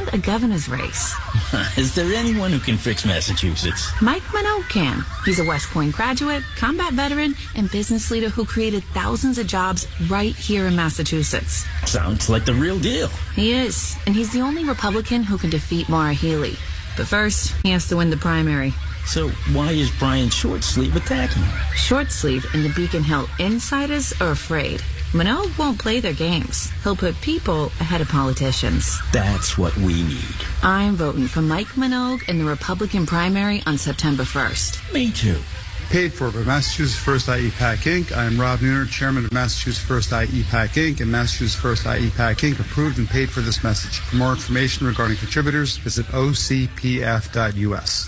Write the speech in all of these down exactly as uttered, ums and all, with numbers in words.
a governor's race. Is there anyone who can fix Massachusetts? Mike Minogue can. He's a West Point graduate, combat veteran, and business leader who created thousands of jobs right here in Massachusetts. Sounds like the real deal. He is, and he's the only Republican who can defeat Maura Healey. But first, he has to win the primary. So why is Brian Shortsleeve attacking her? Shortsleeve and the Beacon Hill insiders are afraid. Minogue won't play their games. He'll put people ahead of politicians. That's what we need. I'm voting for Mike Minogue in the Republican primary on September first. Me too. Paid for by Massachusetts First I E PAC Incorporated. I am Rob Nooner, Chairman of Massachusetts First I E PAC Incorporated, and Massachusetts First I E PAC Incorporated approved and paid for this message. For more information regarding contributors, visit O C P F dot U S.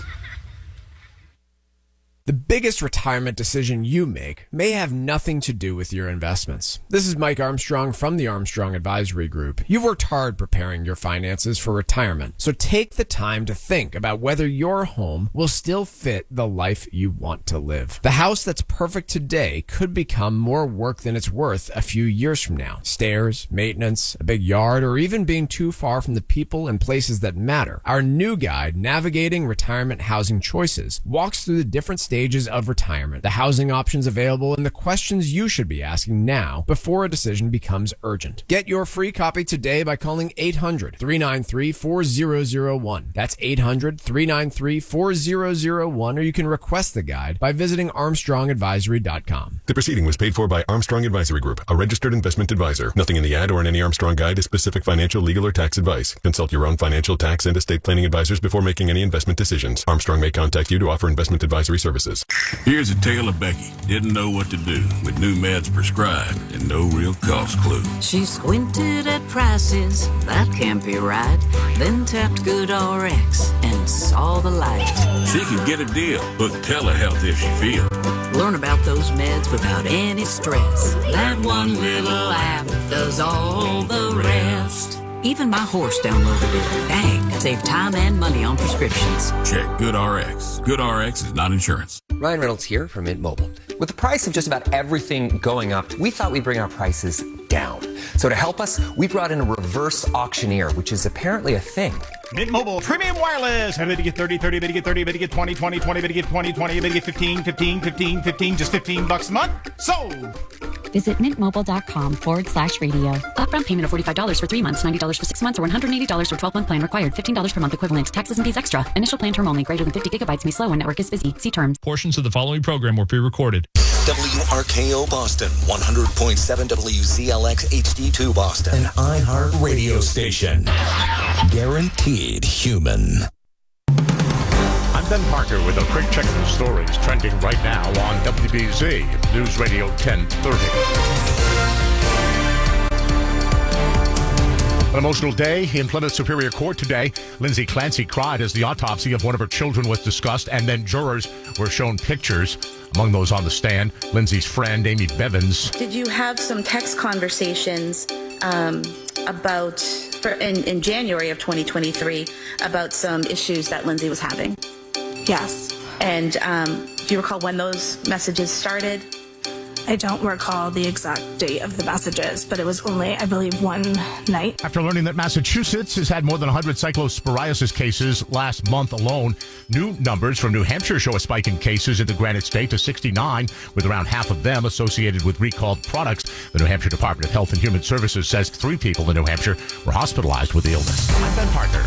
The biggest retirement decision you make may have nothing to do with your investments. This is Mike Armstrong from the Armstrong Advisory Group. You've worked hard preparing your finances for retirement, so take the time to think about whether your home will still fit the life you want to live. The house that's perfect today could become more work than it's worth a few years from now. Stairs, maintenance, a big yard, or even being too far from the people and places that matter. Our new guide, Navigating Retirement Housing Choices, walks through the different stages of retirement, the housing options available, and the questions you should be asking now before a decision becomes urgent. Get your free copy today by calling eight hundred, three nine three, four zero zero one. That's eight hundred, three nine three, four zero zero one, or you can request the guide by visiting armstrong advisory dot com. The proceeding was paid for by Armstrong Advisory Group, a registered investment advisor. Nothing in the ad or in any Armstrong guide is specific financial, legal, or tax advice. Consult your own financial, tax, and estate planning advisors before making any investment decisions. Armstrong may contact you to offer investment advisory services. Here's a tale of Becky. Didn't know what to do with new meds prescribed and no real cost clue. She squinted at prices, that can't be right. Then tapped GoodRx and saw the light. She can get a deal. Book telehealth if she feels. Learn about those meds without any stress. That one little app does all the rest. Even my horse downloaded it. Dang, save time and money on prescriptions. Check GoodRx. GoodRx is not insurance. Ryan Reynolds here from Mint Mobile. With the price of just about everything going up, we thought we'd bring our prices down. So to help us, we brought in a reverse auctioneer, which is apparently a thing. Mint Mobile Premium Wireless. How did you get thirty, thirty, bid you get thirty, bid you get twenty, twenty, twenty, bid you get twenty, twenty, bid you get fifteen, fifteen, fifteen, fifteen, just fifteen bucks a month? Sold! Visit mintmobile.com forward slash radio. Upfront payment of forty-five dollars for three months, ninety dollars for six months, or one hundred eighty dollars for twelve-month plan required. fifteen dollars per month equivalent. Taxes and fees extra. Initial plan term only. Greater than fifty gigabytes may slow when network is busy. See terms. Portions of the following program were pre-recorded. W R K O Boston, one hundred point seven W Z L X H D two Boston. An iHeart radio station. Guaranteed human. I'm Ben Parker with a quick check of the stories trending right now on W B Z News Radio ten thirty. An emotional day in Plymouth Superior Court today. Lindsay Clancy cried as the autopsy of one of her children was discussed, and then jurors were shown pictures. Among those on the stand, Lindsay's friend, Amy Bevins. Did you have some text conversations um, about, for, in, in January of twenty twenty-three, about some issues that Lindsay was having? Yes. And um, do you recall when those messages started? I don't recall the exact date of the messages, but it was only, I believe, one night. After learning that Massachusetts has had more than one hundred cyclosporiasis cases last month alone, new numbers from New Hampshire show a spike in cases in the Granite State to sixty-nine, with around half of them associated with recalled products. The New Hampshire Department of Health and Human Services says three people in New Hampshire were hospitalized with the illness. I'm Ben Parker.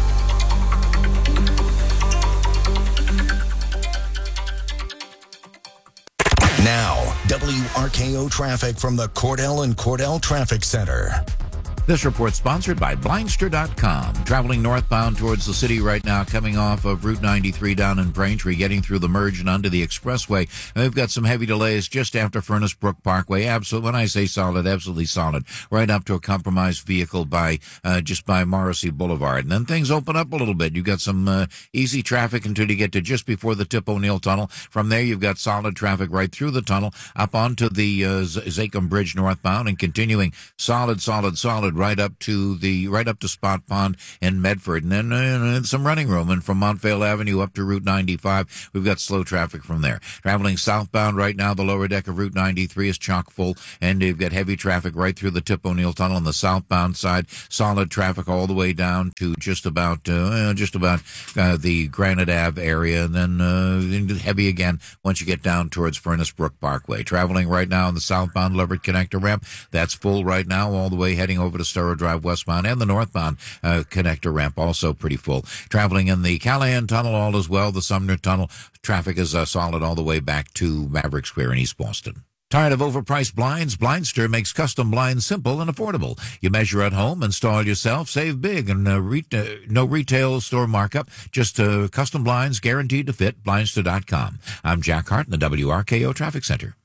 Now, W R K O traffic from the Cordell and Cordell Traffic Center. This report sponsored by Blindster dot com. Traveling northbound towards the city right now, coming off of Route ninety-three down in Braintree, getting through the merge and onto the expressway. And we've got some heavy delays just after Furnace Brook Parkway. Absolutely, when I say solid, absolutely solid. Right up to a compromised vehicle by uh, just by Morrissey Boulevard. And then things open up a little bit. You've got some uh, easy traffic until you get to just before the Tip O'Neill Tunnel. From there, you've got solid traffic right through the tunnel, up onto the uh, Zakim Bridge northbound, and continuing solid, solid, solid congested right up to the right up to Spot Pond and Medford, and then uh, some running room. And from Montvale Avenue up to Route ninety-five, we've got slow traffic from there. Traveling southbound right now, the lower deck of Route ninety-three is chock full, and you've got heavy traffic right through the Tip O'Neill Tunnel on the southbound side. Solid traffic all the way down to just about uh, just about uh, the Granite Ave area, and then uh, heavy again once you get down towards Furnace Brook Parkway. Traveling right now on the southbound Leverett Connector ramp, that's full right now all the way heading over to Storrow Drive westbound, and the northbound uh, connector ramp also pretty full. Traveling in the Callahan Tunnel, all as well. The Sumner Tunnel traffic is uh, solid all the way back to Maverick Square in East Boston. Tired of overpriced blinds? Blindster makes custom blinds simple and affordable. You measure at home, install yourself, save big, and uh, re- uh, no retail store markup. Just uh, custom blinds guaranteed to fit. Blindster dot com. I'm Jack Hart in the W R K O Traffic Center.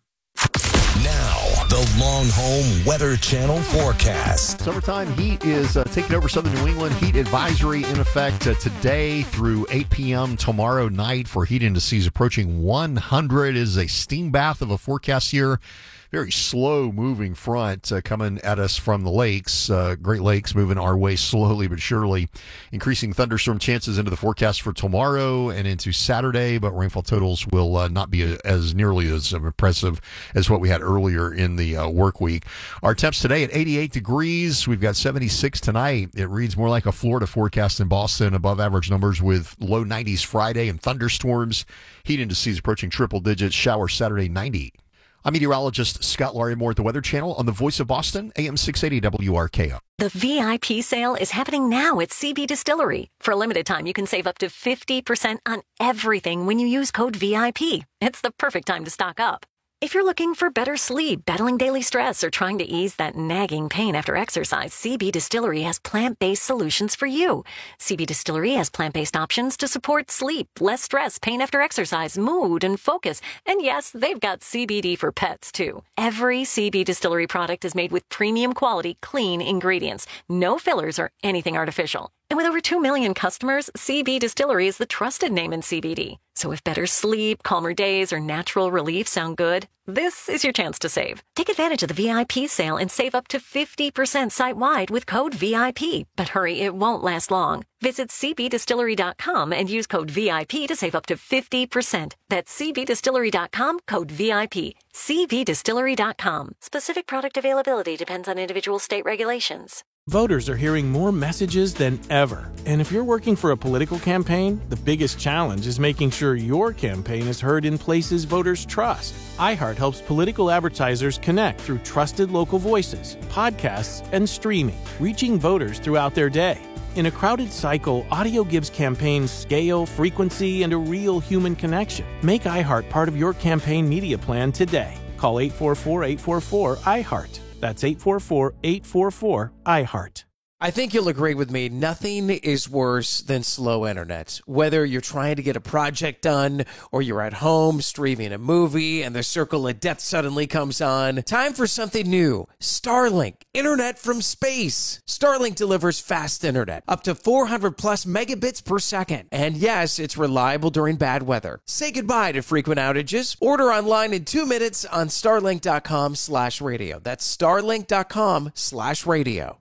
Now, the Long Home Weather Channel forecast. Summertime heat is uh, taking over southern New England. Heat advisory in effect uh, today through eight p.m. tomorrow night for heat indices approaching one hundred. Is a steam bath of a forecast here. Very slow moving front uh, coming at us from the lakes. Uh, Great Lakes moving our way slowly but surely. Increasing thunderstorm chances into the forecast for tomorrow and into Saturday, but rainfall totals will uh, not be as nearly as impressive as what we had earlier in the uh, work week. Our temps today at eighty-eight degrees. We've got seventy-six tonight. It reads more like a Florida forecast in Boston. Above average numbers with low nineties Friday and thunderstorms. Heat indices approaching triple digits. Showers Saturday, ninety. I'm meteorologist Scott Larimore at the Weather Channel on the Voice of Boston, A M six eighty W R K O. The V I P sale is happening now at C B Distillery. For a limited time, you can save up to fifty percent on everything when you use code V I P. It's the perfect time to stock up. If you're looking for better sleep, battling daily stress, or trying to ease that nagging pain after exercise, C B Distillery has plant-based solutions for you. C B Distillery has plant-based options to support sleep, less stress, pain after exercise, mood, and focus. And yes, they've got C B D for pets, too. Every C B Distillery product is made with premium quality, clean ingredients. No fillers or anything artificial. And with over two million customers, C B Distillery is the trusted name in C B D. So if better sleep, calmer days, or natural relief sound good, this is your chance to save. Take advantage of the V I P sale and save up to fifty percent site-wide with code V I P. But hurry, it won't last long. Visit C B distillery dot com and use code V I P to save up to fifty percent. That's C B distillery dot com, code V I P. C B distillery dot com. Specific product availability depends on individual state regulations. Voters are hearing more messages than ever. And if you're working for a political campaign, the biggest challenge is making sure your campaign is heard in places voters trust. iHeart helps political advertisers connect through trusted local voices, podcasts, and streaming, reaching voters throughout their day. In a crowded cycle, audio gives campaigns scale, frequency, and a real human connection. Make iHeart part of your campaign media plan today. Call eight four four, eight four four, iHeart. That's eight four four, eight four four, iHeart. I think you'll agree with me, nothing is worse than slow internet. Whether you're trying to get a project done or you're at home streaming a movie and the circle of death suddenly comes on, time for something new. Starlink, internet from space. Starlink delivers fast internet, up to four hundred plus megabits per second. And yes, it's reliable during bad weather. Say goodbye to frequent outages. Order online in two minutes on starlink dot com slash radio. That's starlink dot com slash radio.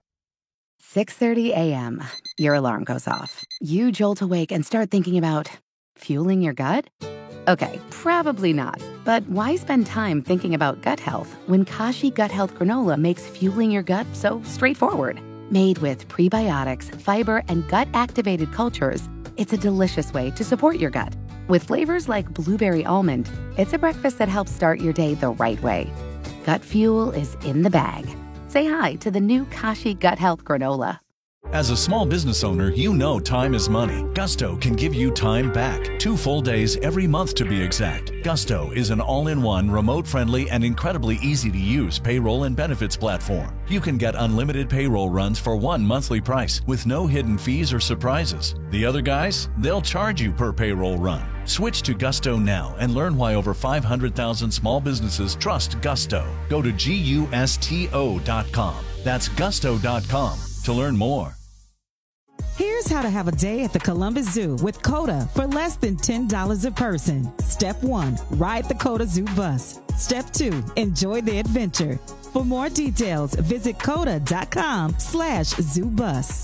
six thirty a.m. Your alarm goes off. You jolt awake and start thinking about fueling your gut? Okay, probably not. But why spend time thinking about gut health when Kashi Gut Health Granola makes fueling your gut so straightforward? Made with prebiotics, fiber, and gut-activated cultures, it's a delicious way to support your gut. With flavors like blueberry almond, it's a breakfast that helps start your day the right way. Gut fuel is in the bag. Say hi to the new Kashi Gut Health Granola. As a small business owner, you know time is money. Gusto can give you time back. Two full days every month to be exact. Gusto is an all-in-one, remote-friendly, and incredibly easy-to-use payroll and benefits platform. You can get unlimited payroll runs for one monthly price with no hidden fees or surprises. The other guys, they'll charge you per payroll run. Switch to Gusto now and learn why over five hundred thousand small businesses trust Gusto. Go to gusto dot com. That's gusto dot com to learn more. Here's Here's how to have a day at the Columbus Zoo with CODA for less than ten dollars a person. Step one, ride the CODA Zoo bus. Step two, enjoy the adventure. For more details, visit coda.com slash zoo bus.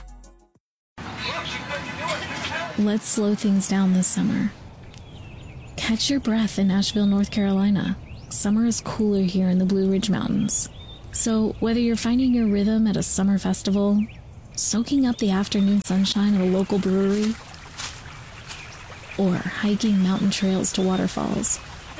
Let's slow things down this summer. Catch your breath in Asheville, North Carolina. Summer is cooler here in the Blue Ridge Mountains. So whether you're finding your rhythm at a summer festival, soaking up the afternoon sunshine at a local brewery, or hiking mountain trails to waterfalls,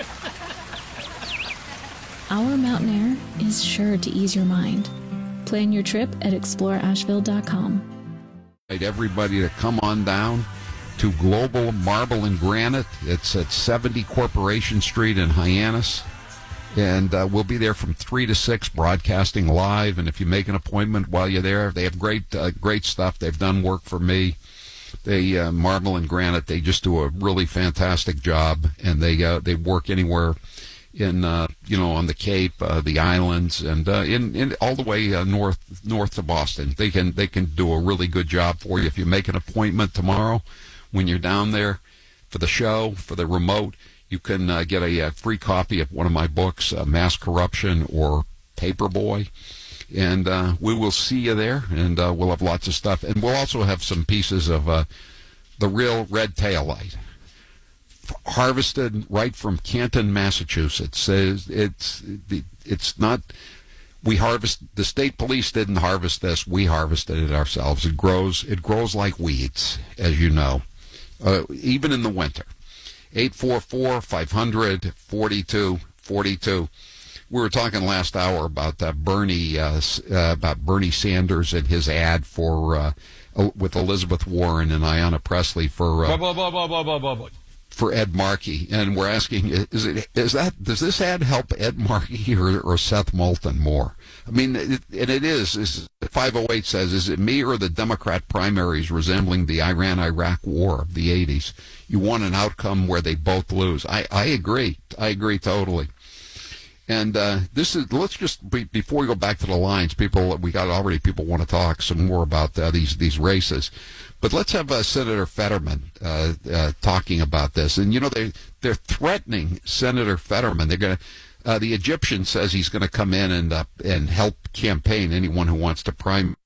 our mountain air is sure to ease your mind. Plan your trip at explore asheville dot com. Everybody to come on down to Global Marble and Granite. It's at seventy Corporation Street in Hyannis. And uh, we'll be there from three to six, broadcasting live. And if you make an appointment while you're there, they have great uh, great stuff. They've done work for me. They uh, Marble and Granite, they just do a really fantastic job. And they uh, they work anywhere in, uh, you know, on the Cape, uh, the islands, and uh, in, in all the way uh, north north to Boston. They can they can do a really good job for you. If you make an appointment tomorrow when you're down there for the show, for the remote, you can uh, get a, a free copy of one of my books, uh, Mass Corruption or Paperboy. And uh, we will see you there, and uh, we'll have lots of stuff. And we'll also have some pieces of uh, the real red taillight, harvested right from Canton, Massachusetts. It's, it's not, we harvest, the state police didn't harvest this, we harvested it ourselves. It grows, it grows like weeds, as you know, uh, even in the winter. eight four four, five hundred, forty-two forty-two. We were talking last hour about uh, Bernie, uh, uh, about Bernie Sanders and his ad for uh, with Elizabeth Warren and Ayanna Pressley for uh, blah, blah, blah, blah, blah, blah, blah. for Ed Markey, and we're asking: Is it is that does this ad help Ed Markey or, or Seth Moulton more? I mean, it, and it is. is five oh eight says, is it me or the Democrat primaries resembling the Iran-Iraq war of the eighties? You want an outcome where they both lose. I, I agree. I agree totally. And uh, this is, let's just, be, before we go back to the lines, people, we got already people want to talk some more about uh, these these races. But let's have uh, Senator Fetterman uh, uh, talking about this. And, you know, they, they're threatening Senator Fetterman. They're going to, uh, the Egyptian says he's going to come in and uh, and help campaign anyone who wants to prime.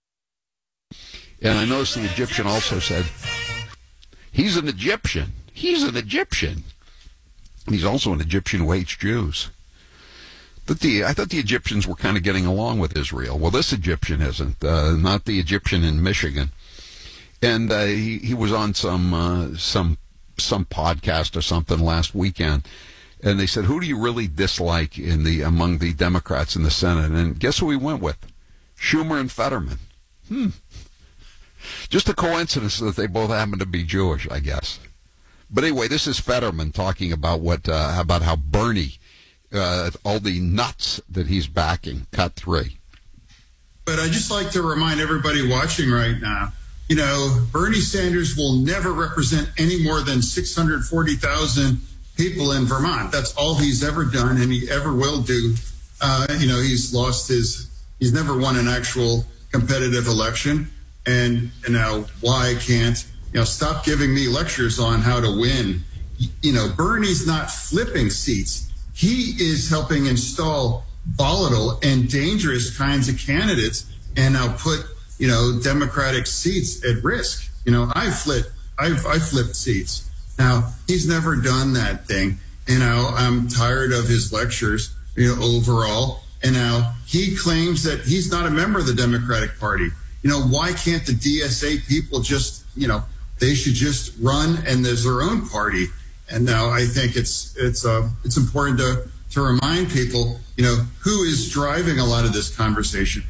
And I noticed the Egyptian also said, he's an Egyptian. He's an Egyptian. He's also an Egyptian who hates Jews. But the, I thought the Egyptians were kind of getting along with Israel. Well, this Egyptian isn't, uh, not the Egyptian in Michigan. And uh, he, he was on some uh, some some podcast or something last weekend, and they said, "Who do you really dislike in the among the Democrats in the Senate?" And guess who he went with? Schumer and Fetterman. Hmm. Just a coincidence that they both happen to be Jewish, I guess. But anyway, this is Fetterman talking about what uh, about how Bernie, uh, all the nuts that he's backing. Cut three. But I'd just like to remind everybody watching right now, you know, Bernie Sanders will never represent any more than six hundred forty thousand people in Vermont. That's all he's ever done, and he ever will do. Uh, you know, he's lost his, he's never won an actual competitive election. And, and now why can't, you know, stop giving me lectures on how to win. You know, Bernie's not flipping seats. He is helping install volatile and dangerous kinds of candidates and now put, you know, Democratic seats at risk. You know, I flipped, I've, I flipped seats. Now, he's never done that thing. You know, I'm tired of his lectures, you know, overall. And now he claims that he's not a member of the Democratic Party. You know, why can't the D S A people just, you know, they should just run and there's their own party. And now I think it's it's uh, it's important to, to remind people, you know, who is driving a lot of this conversation.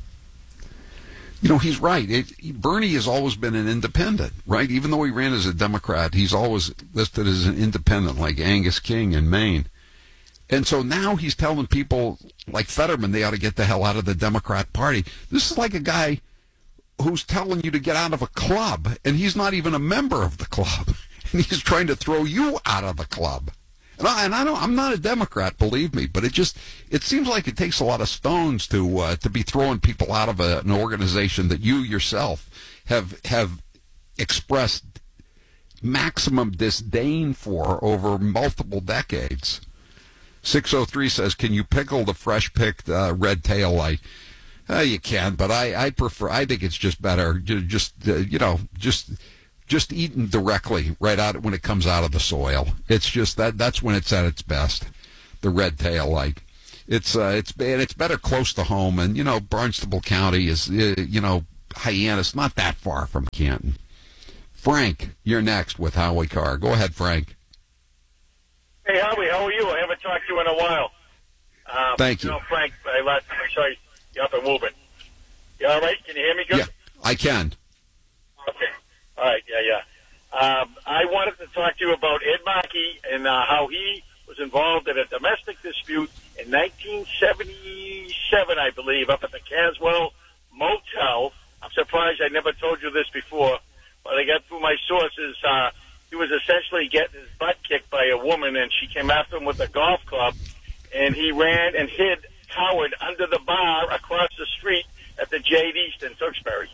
You know, he's right. It, Bernie has always been an independent, right? Even though he ran as a Democrat, he's always listed as an independent, like Angus King in Maine. And so now he's telling people like Fetterman they ought to get the hell out of the Democrat Party. This is like a guy who's telling you to get out of a club, and he's not even a member of the club. And he's trying to throw you out of the club. And, I, and I don't, I'm not a Democrat, believe me, but it just it seems like it takes a lot of stones to uh, to be throwing people out of a, an organization that you yourself have have expressed maximum disdain for over multiple decades. six oh three says, can you pickle the fresh-picked uh, red tail light? Uh, you can, but I, I prefer, I think it's just better, just, uh, you know, just just eaten directly right out when it comes out of the soil. It's just that that's when it's at its best, the red tail light. It's, uh, it's, and it's better close to home, and, you know, Barnstable County is, uh, you know, Hyannis, not that far from Canton. Frank, you're next with Howie Carr. Go ahead, Frank. Hey, Howie, how are you? I haven't talked to you in a while. Um, Thank you. You know, Frank, I last time I saw you, you're up and moving. You all right? Can you hear me good? Yeah, I can. Okay. All right, yeah, yeah. Um, I wanted to talk to you about Ed Markey and uh, how he was involved in a domestic dispute in nineteen seventy-seven, I believe, up at the Caswell Motel. I'm surprised I never told you this before, but I got through my sources. Uh, he was essentially getting his butt kicked by a woman, and she came after him with a golf club, and he ran and hid, cowered under the bar across the street at the Jade East in Tewksbury.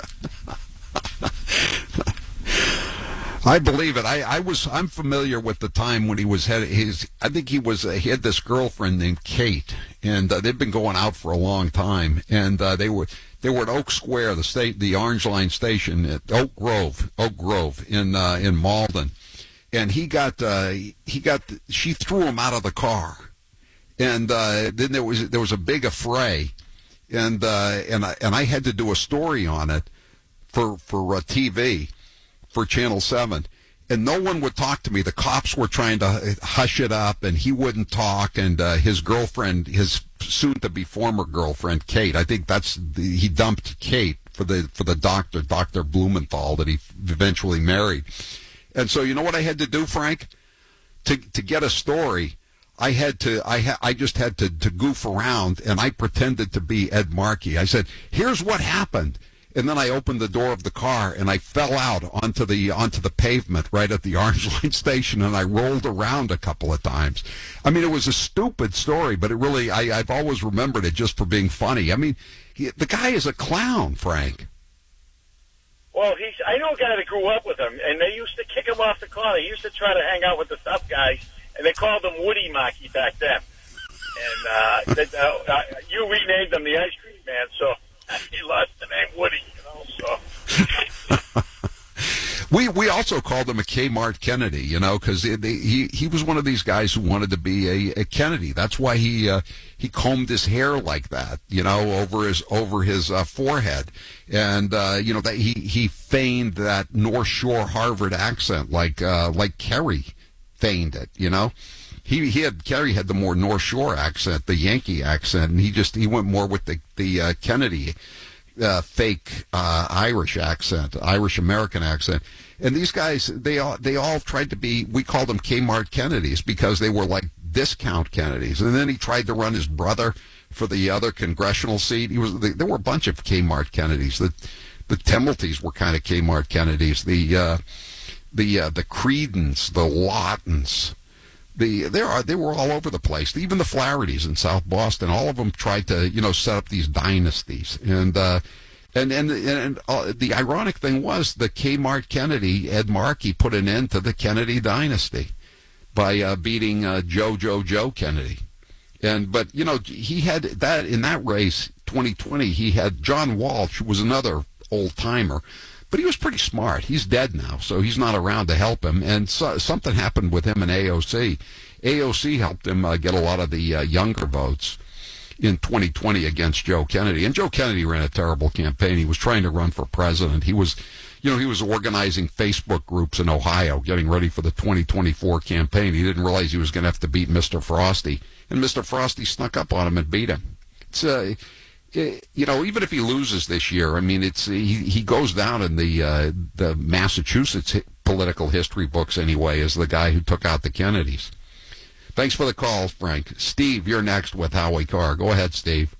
I believe it. I, I was. I'm familiar with the time when he was had his. I think he was. Uh, he had this girlfriend named Kate, and uh, they've been going out for a long time. And uh, they were they were at Oak Square, the state, the Orange Line station at Oak Grove, Oak Grove in uh, in Malden. And he got uh, he got she threw him out of the car, and uh, then there was there was a big affray, and uh, and I and I had to do a story on it for for uh, T V. For Channel seven, and no one would talk to me. The cops were trying to hush it up, and he wouldn't talk, and uh, his girlfriend, his soon-to-be former girlfriend, Kate, I think that's the, he dumped Kate for the for the doctor, Doctor Blumenthal, that he eventually married. And so you know what I had to do, Frank? To to get a story, I had to, I ha, I just had to, to goof around, and I pretended to be Ed Markey. I said, here's what happened. And then I opened the door of the car, and I fell out onto the onto the pavement right at the Orange Line station, and I rolled around a couple of times. I mean, it was a stupid story, but it really, I, I've always remembered it just for being funny. I mean, he, the guy is a clown, Frank. Well, he's. I know a guy that grew up with him, and they used to kick him off the corner. He used to try to hang out with the tough guys, and they called him Woody Markey back then. And uh, they, uh, uh, you renamed him the Ice Cream Man, so he lost the name Woody, you know, so. we we also called him a Kmart Kennedy, you know, because he he was one of these guys who wanted to be a, a Kennedy. That's why he uh, he combed his hair like that, you know, over his over his uh, forehead, and uh, you know that he he feigned that North Shore Harvard accent, like uh, like Kerry feigned it, you know. He he had Kerry had the more North Shore accent, the Yankee accent, and he just he went more with the the uh, Kennedy uh, fake uh, Irish accent, Irish American accent. And these guys, they all they all tried to be. We called them Kmart Kennedys because they were like discount Kennedys. And then he tried to run his brother for the other congressional seat. He was there were a bunch of Kmart Kennedys. The the Temmeltys were kind of Kmart Kennedys. The uh, the uh, the Creedens, the Laughtons. The there are they were all over the place. Even the Flahertys in South Boston, all of them tried to you know set up these dynasties. And uh, and and and uh, the ironic thing was the Kmart Kennedy, Ed Markey, put an end to the Kennedy dynasty by uh, beating uh, Joe Joe Joe Kennedy. And but you know he had that in that race twenty twenty. He had John Walsh, who was another old timer. But he was pretty smart. He's dead now, so he's not around to help him. And so, something happened with him and A O C. A O C helped him uh, get a lot of the uh, younger votes in twenty twenty against Joe Kennedy. And Joe Kennedy ran a terrible campaign. He was trying to run for president. He was, you know, he was organizing Facebook groups in Ohio, getting ready for the twenty twenty-four campaign. He didn't realize he was going to have to beat Mister Frosty. And Mister Frosty snuck up on him and beat him. It's uh, you know, even if he loses this year, I mean, it's he, he goes down in the uh, the Massachusetts political history books anyway as the guy who took out the Kennedys. Thanks for the call, Frank. Steve, you're next with Howie Carr. Go ahead, Steve.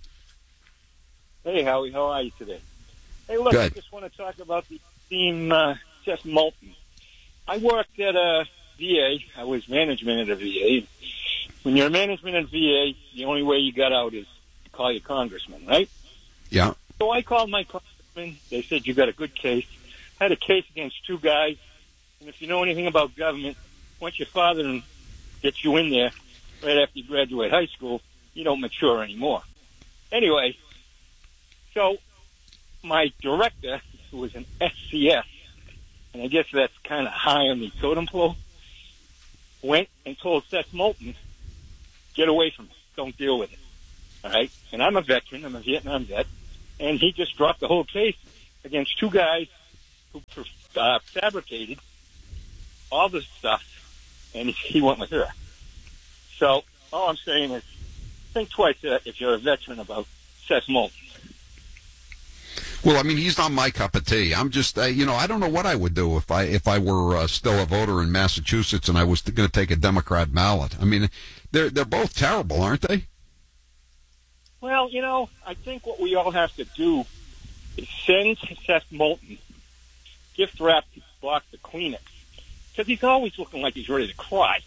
Hey, Howie, how are you today? Hey, look, Good. I just want to talk about the team, uh, Jeff Moulton. I worked at a V A. I was management at a V A. When you're management at V A, the only way you got out is to call your congressman, right? Yeah. So I called my congressman. They said, you got a good case. I had a case against two guys. And if you know anything about government, once your father gets you in there right after you graduate high school, you don't mature anymore. Anyway, so my director, who was an S C S, and I guess that's kind of high on the totem pole, went and told Seth Moulton, get away from it. Don't deal with it. All right? And I'm a veteran. I'm a Vietnam vet. And he just dropped the whole case against two guys who uh, fabricated all this stuff, and he went with her. So all I'm saying is think twice uh, if you're a veteran about Seth Moulton. Well, I mean, he's not my cup of tea. I'm just, uh, you know, I don't know what I would do if I if I were uh, still a voter in Massachusetts and I was going to take a Democrat ballot. I mean, they're they're both terrible, aren't they? Well, you know, I think what we all have to do is send Seth Moulton gift wrapped box of Kleenex, because he's always looking like he's ready to cry.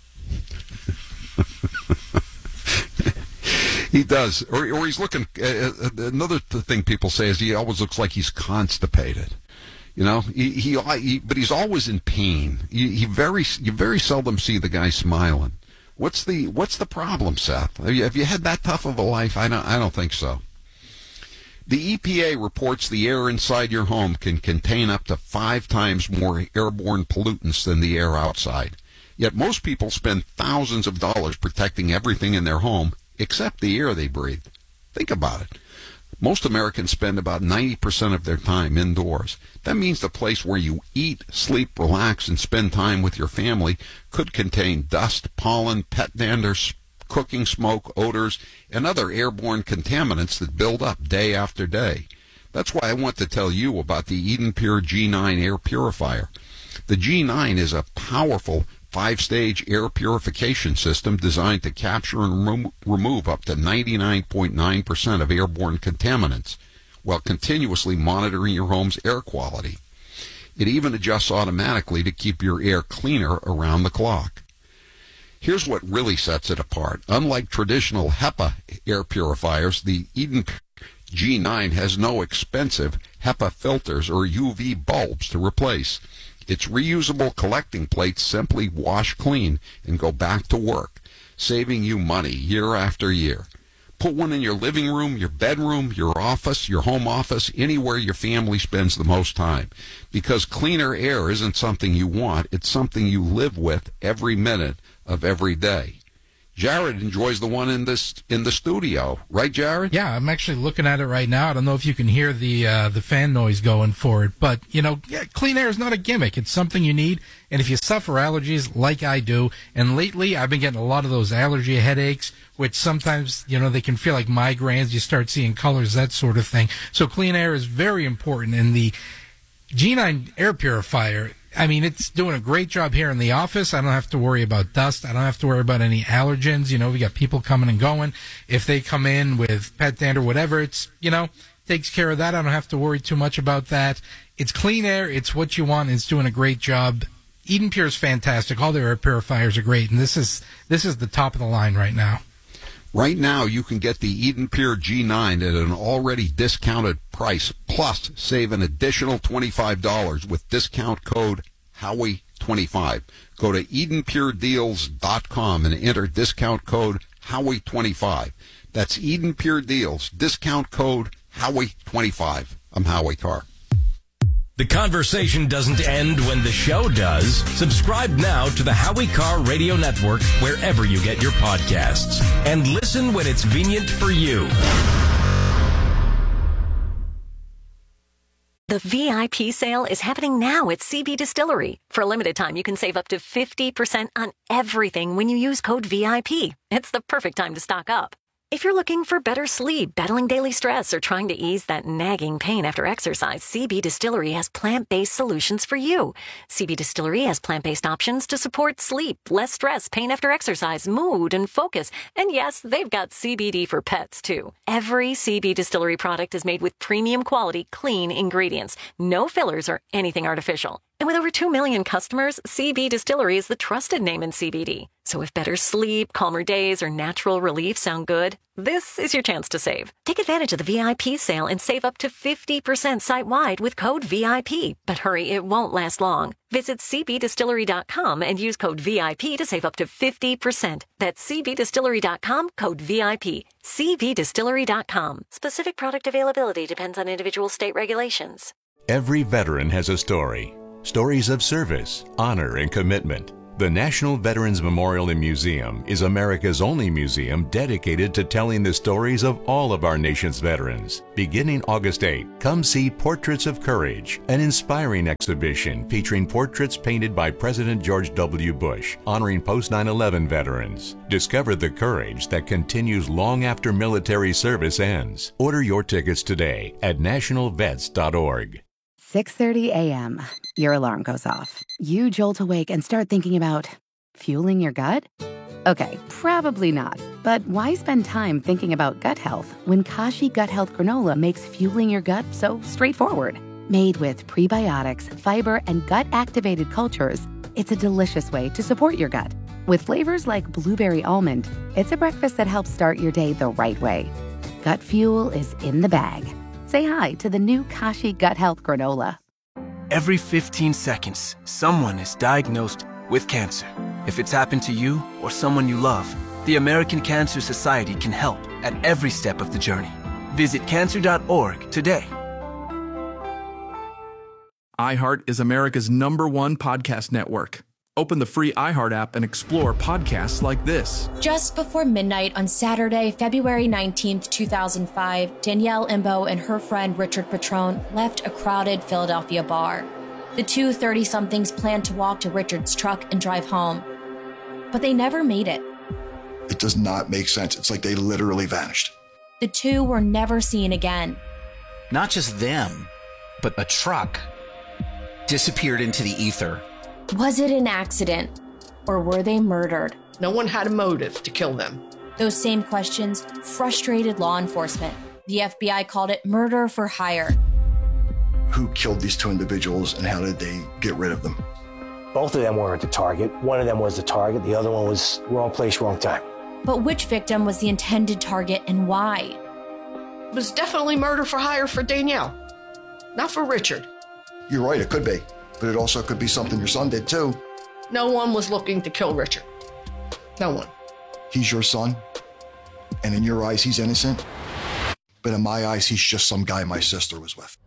He does, or or he's looking. Uh, another thing people say is he always looks like he's constipated. You know, he, he, he but he's always in pain. He, he very you very seldom see the guy smiling. What's the what's the problem, Seth? Have you, have you had that tough of a life? I don't I don't think so. The E P A reports the air inside your home can contain up to five times more airborne pollutants than the air outside. Yet most people spend thousands of dollars protecting everything in their home except the air they breathe. Think about it. Most Americans spend about ninety percent of their time indoors. That means the place where you eat, sleep, relax, and spend time with your family could contain dust, pollen, pet dander, cooking smoke, odors, and other airborne contaminants that build up day after day. That's why I want to tell you about the Eden Pure G nine air purifier. The G nine is a powerful five-stage air purification system designed to capture and remo- remove up to ninety-nine point nine percent of airborne contaminants while continuously monitoring your home's air quality. It even adjusts automatically to keep your air cleaner around the clock. Here's what really sets it apart. Unlike traditional HEPA air purifiers, the Eden G nine has no expensive HEPA filters or U V bulbs to replace. Its reusable collecting plates simply wash clean and go back to work, saving you money year after year. Put one in your living room, your bedroom, your office, your home office, anywhere your family spends the most time. Because cleaner air isn't something you want, it's something you live with every minute of every day. Jared enjoys the one in this in the studio, right, Jared? Yeah, I'm actually looking at it right now. I don't know if you can hear the uh, the fan noise going for it, but you know, yeah, clean air is not a gimmick. It's something you need, and if you suffer allergies like I do, and lately I've been getting a lot of those allergy headaches, which sometimes you know they can feel like migraines. You start seeing colors, that sort of thing. So clean air is very important, and the G nine air purifier, I mean, it's doing a great job here in the office. I don't have to worry about dust. I don't have to worry about any allergens. You know, we got people coming and going. If they come in with pet dander, whatever, it's, you know, takes care of that. I don't have to worry too much about that. It's clean air. It's what you want. It's doing a great job. Eden Pure is fantastic. All their air purifiers are great. And this is, this is the top of the line right now. Right now, you can get the Eden Pure G nine at an already discounted price, plus save an additional twenty-five dollars with discount code Howie twenty-five. Go to eden pure deals dot com and enter discount code Howie twenty-five. That's Eden Pure Deals, discount code Howie twenty-five. I'm Howie Carr. The conversation doesn't end when the show does. Subscribe now to the Howie Carr Radio Network wherever you get your podcasts. And listen when it's convenient for you. The V I P sale is happening now at C B Distillery. For a limited time, you can save up to fifty percent on everything when you use code V I P. It's the perfect time to stock up. If you're looking for better sleep, battling daily stress, or trying to ease that nagging pain after exercise, C B Distillery has plant-based solutions for you. C B Distillery has plant-based options to support sleep, less stress, pain after exercise, mood, and focus. And yes, they've got C B D for pets, too. Every C B Distillery product is made with premium quality, clean ingredients. No fillers or anything artificial. And with over two million customers, C B Distillery is the trusted name in C B D. So if better sleep, calmer days, or natural relief sound good, this is your chance to save. Take advantage of the V I P sale and save up to fifty percent site-wide with code V I P. But hurry, it won't last long. Visit c b distillery dot com and use code V I P to save up to fifty percent. That's c b distillery dot com, code V I P. c b distillery dot com. Specific product availability depends on individual state regulations. Every veteran has a story. Stories of service, honor, and commitment. The National Veterans Memorial and Museum is America's only museum dedicated to telling the stories of all of our nation's veterans. Beginning August eighth, come see Portraits of Courage, an inspiring exhibition featuring portraits painted by President George W. Bush, honoring post nine eleven veterans. Discover the courage that continues long after military service ends. Order your tickets today at national vets dot org. six thirty a.m. Your alarm goes off. You jolt awake and start thinking about fueling your gut? Okay, probably not. But why spend time thinking about gut health when Kashi Gut Health Granola makes fueling your gut so straightforward? Made with prebiotics, fiber, and gut-activated cultures, it's a delicious way to support your gut. With flavors like blueberry almond, it's a breakfast that helps start your day the right way. Gut fuel is in the bag. Say hi to the new Kashi Gut Health Granola. Every fifteen seconds, someone is diagnosed with cancer. If it's happened to you or someone you love, the American Cancer Society can help at every step of the journey. Visit cancer dot org today. iHeart is America's number one podcast network. Open the free iHeart app and explore podcasts like this. Just before midnight on Saturday, February nineteenth, two thousand five, Danielle Imbo and her friend Richard Petrone left a crowded Philadelphia bar. The two thirty-somethings planned to walk to Richard's truck and drive home, but they never made it. It does not make sense. It's like they literally vanished. The two were never seen again. Not just them, but a truck disappeared into the ether. Was it an accident, or were they murdered? No one had a motive to kill them. Those same questions frustrated law enforcement. The F B I called it murder for hire. Who killed these two individuals and how did they get rid of them? Both of them weren't the target. One of them was the target. The other one was wrong place, wrong time. But which victim was the intended target and why? It was definitely murder for hire for Danielle, not for Richard. You're right, it could be. But it also could be something your son did too. No one was looking to kill Richard. No one. He's your son, and in your eyes, he's innocent. But in my eyes, he's just some guy my sister was with.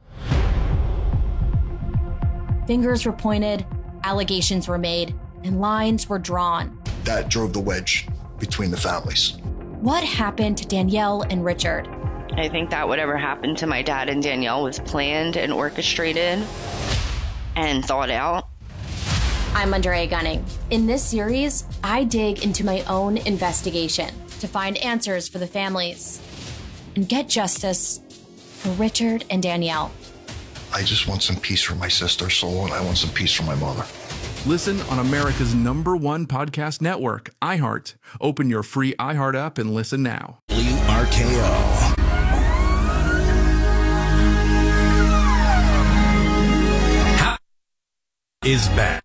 Fingers were pointed, allegations were made, and lines were drawn. That drove the wedge between the families. What happened to Danielle and Richard? I think that whatever happened to my dad and Danielle was planned and orchestrated and thought out. I'm Andrea Gunning. In this series, I dig into my own investigation to find answers for the families and get justice for Richard and Danielle. I just want some peace for my sister's soul, and I want some peace for my mother. Listen on America's number one podcast network, iHeart. Open your free iHeart app and listen now. W R K O. Is back.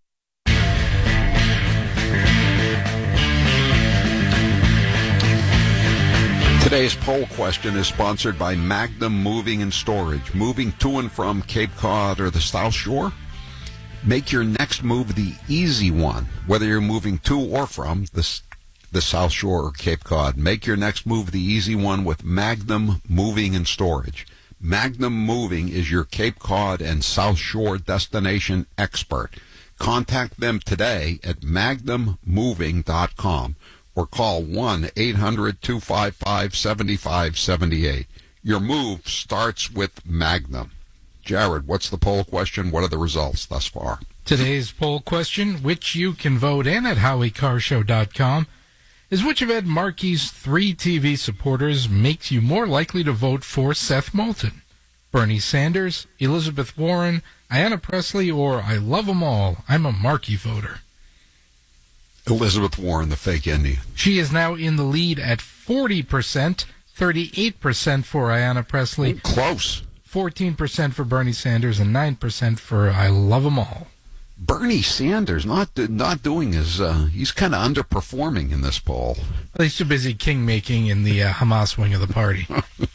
Today's poll question is sponsored by Magnum Moving and Storage. Moving to and from Cape Cod or the South Shore? Make your next move the easy one, whether you're moving to or from the, the South Shore or Cape Cod. Make your next move the easy one with Magnum Moving and Storage. Magnum Moving is your Cape Cod and South Shore destination expert. Contact them today at magnum moving dot com or call one eight hundred two five five seven five seven eight. Your move starts with Magnum. Jared, what's the poll question? What are the results thus far? Today's poll question, which you can vote in at howie carr show dot com. is which of Ed Markey's three T V supporters makes you more likely to vote for Seth Moulton? Bernie Sanders, Elizabeth Warren, Ayanna Pressley, or I love them all, I'm a Markey voter? Elizabeth Warren, the fake Indian. She is now in the lead at forty percent, thirty-eight percent for Ayanna Pressley. Oh, close. fourteen percent for Bernie Sanders and nine percent for I love them all. Bernie Sanders not not doing his, uh, he's kind of underperforming in this poll. Well, he's too busy king-making in the uh, Hamas wing of the party.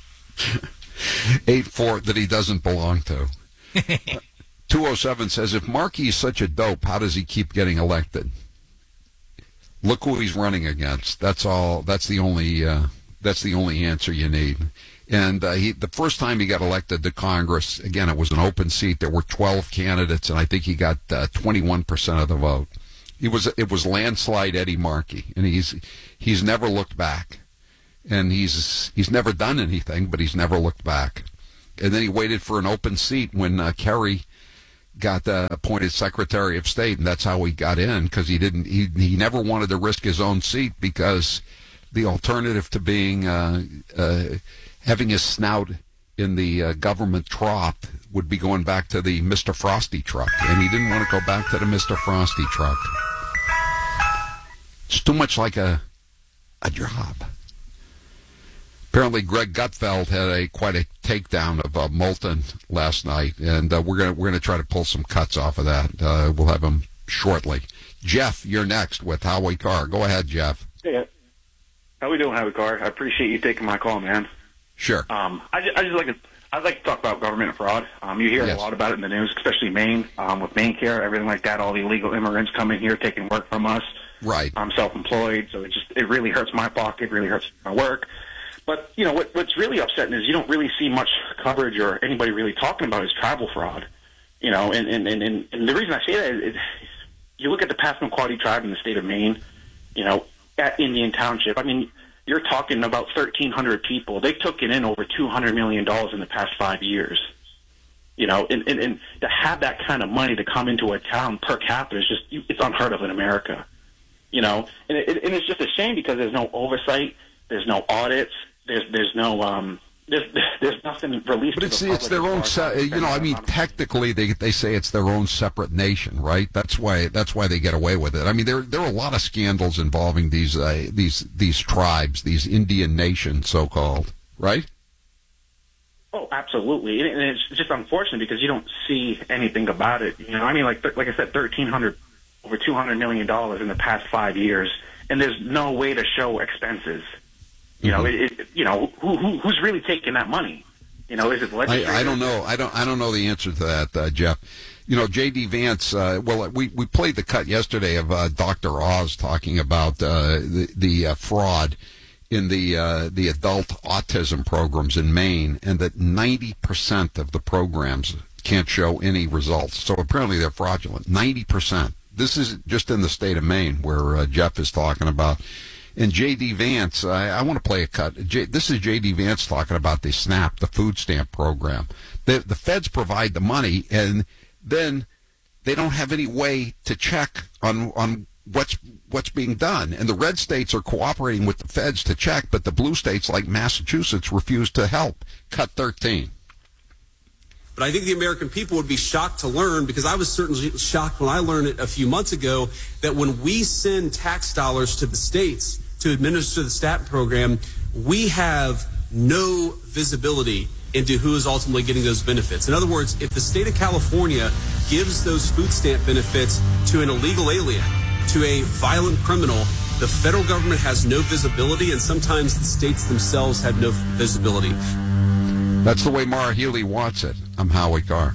eight four that he doesn't belong to. uh, two oh seven says, if Markey is such a dope, how does he keep getting elected? Look who he's running against. That's all. That's the only. Uh, that's the only answer you need. And uh, he, the first time he got elected to Congress, again, it was an open seat. There were twelve candidates, and I think he got uh, twenty-one percent of the vote. It was it was landslide Eddie Markey, and he's he's never looked back, and he's he's never done anything, but he's never looked back. And then he waited for an open seat when uh, Kerry got uh, appointed Secretary of State, and that's how he got in, because he didn't he he never wanted to risk his own seat, because the alternative to being uh, uh, having his snout in the uh, government trough would be going back to the Mister Frosty truck, and he didn't want to go back to the Mister Frosty truck. It's too much like a a job. Apparently, Greg Gutfeld had a quite a takedown of uh, Moulton last night, and uh, we're gonna we're gonna try to pull some cuts off of that. Uh, we'll have him shortly. Jeff, you're next with Howie Carr. Go ahead, Jeff. Hey, how we doing, Howie Carr? I appreciate you taking my call, man. Sure. Um, I just, I just like to I'd like to talk about government fraud. Um, you hear Yes. a lot about it in the news, especially Maine, um, with Maine Care, everything like that. All the illegal immigrants coming here, taking work from us. Right. I'm self-employed, so it just it really hurts my pocket, really hurts my work. But, you know, what, what's really upsetting is you don't really see much coverage or anybody really talking about is travel fraud. You know, and, and, and, and the reason I say that is, is you look at the Passamaquoddy tribe in the state of Maine, you know, at Indian Township. I mean, you're talking about thirteen hundred people. They took it in over two hundred million dollars in the past five years. You know, and, and, and to have that kind of money to come into a town per capita is just, it's unheard of in America. You know, and, it, and it's just a shame because there's no oversight, there's no audits, there's there's no um there's there's nothing released. But it's to the it's their own, se- you know. I mean, technically, they they say it's their own separate nation, right? That's why that's why they get away with it. I mean, there there are a lot of scandals involving these uh, these these tribes, these Indian nations, so called, right? Oh, absolutely, and it's just unfortunate because you don't see anything about it. You know, I mean, like like I said, thirteen hundred over two hundred million dollars in the past five years, and there's no way to show expenses. You know, it, it, you know who, who who's really taking that money? You know, is it the legislators? I, I don't know. I don't. I don't know the answer to that, uh, Jeff. You know, J D. Vance. Uh, well, we we played the cut yesterday of uh, Doctor Oz talking about uh, the the uh, fraud in the uh, the adult autism programs in Maine, and that ninety percent of the programs can't show any results. So apparently they're fraudulent. Ninety percent. This is just in the state of Maine, where uh, Jeff is talking about. And J D. Vance, I, I want to play a cut. J, this is J D. Vance talking about the SNAP, the food stamp program. The, the feds provide the money, and then they don't have any way to check on on what's what's being done. And the red states are cooperating with the feds to check, but the blue states like Massachusetts refuse to help. Cut thirteen. But I think the American people would be shocked to learn, because I was certainly shocked when I learned it a few months ago, that when we send tax dollars to the states to administer the SNAP program, we have no visibility into who is ultimately getting those benefits. In other words, if the state of California gives those food stamp benefits to an illegal alien, to a violent criminal, the federal government has no visibility, and sometimes the states themselves have no visibility. That's the way Mara Healy wants it. I'm Howie Carr.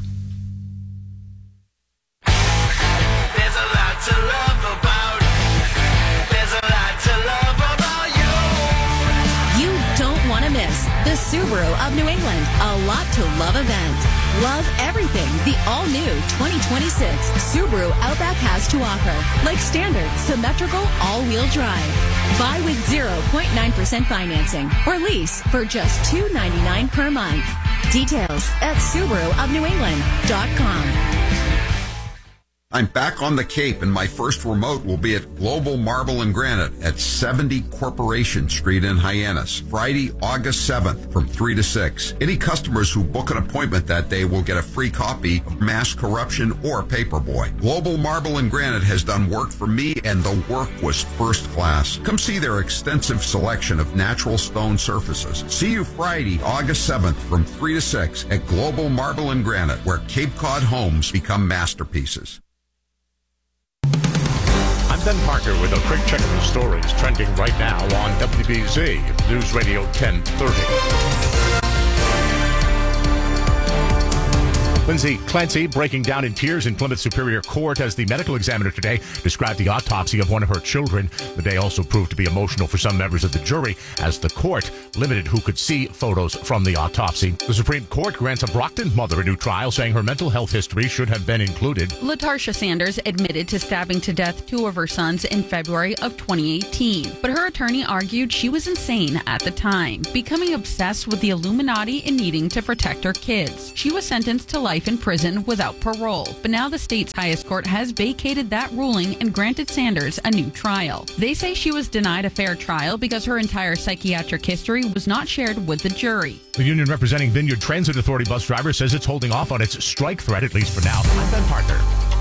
There's a lot to love about. There's a lot to love about you. You don't want to miss the Subaru of New England A Lot to Love event. Love everything the all-new twenty twenty-six Subaru Outback has to offer, like standard, symmetrical, all-wheel drive. Buy with zero point nine percent financing or lease for just two hundred ninety-nine dollars per month. Details at Subaru of New England dot com. I'm back on the Cape, and my first remote will be at Global Marble and Granite at seventy Corporation Street in Hyannis, Friday, August seventh from three to six. Any customers who book an appointment that day will get a free copy of Mass Corruption or Paperboy. Global Marble and Granite has done work for me, and the work was first class. Come see their extensive selection of natural stone surfaces. See you Friday, August seventh from three to six at Global Marble and Granite, where Cape Cod homes become masterpieces. I'm Ben Parker with a quick check of the stories trending right now on W B Z News Radio ten thirty. Lindsay Clancy breaking down in tears in Plymouth Superior Court as the medical examiner today described the autopsy of one of her children. The day also proved to be emotional for some members of the jury as the court limited who could see photos from the autopsy. The Supreme Court grants a Brockton mother a new trial, saying her mental health history should have been included. LaTarsha Sanders admitted to stabbing to death two of her sons in February of twenty eighteen, but her attorney argued she was insane at the time, becoming obsessed with the Illuminati and needing to protect her kids. She was sentenced to life in prison without parole, but now the state's highest court has vacated that ruling and granted Sanders a new trial. They say she was denied a fair trial because her entire psychiatric history was not shared with the jury. The union representing Vineyard Transit Authority bus drivers says it's holding off on its strike threat, at least for now. I'm Ben Parker.